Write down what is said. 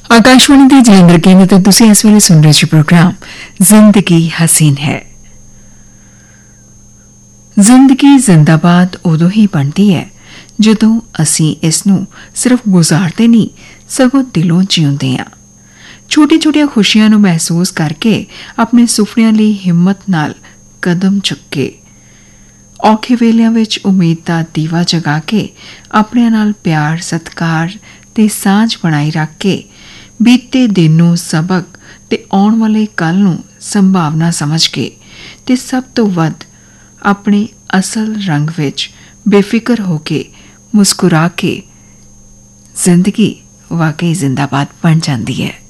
आकाशवाणी के जलंधर केंद्र तो तुसी इस वेले सुन रहे प्रोग्राम जिंदगी हसीन है। जिंदगी जिंदाबाद उदों ही बनती है जदों असी इसनूं सिर्फ गुजारते नहीं सगों दिलों जिउंदे हां। छोटी छोटिया खुशियां नूं महसूस करके अपने सुपनियां लई हिम्मत नाल कदम चुके औखे वेलियां विच उम्मीद दा दीवा जगा के अपने नाल प्यार सत्कार ते सांझ बनाई रख के बीते दिन नूं सबक ते आउण वाले कल नूं संभावना समझ के ते सब तो वध अपने असल रंग विच बेफिक्र होके मुस्कुरा के जिंदगी वाकई जिंदाबाद बन जाती है।